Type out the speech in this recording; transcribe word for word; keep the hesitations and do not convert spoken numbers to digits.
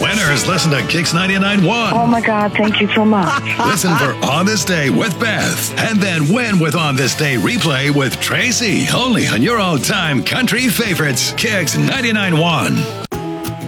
Winners listen to Kix ninety-nine point one. Oh my God, thank you so much. Listen for On This Day with Beth. And then win with On This Day replay with Tracy. Only on your all-time country favorites, Kix ninety-nine point one.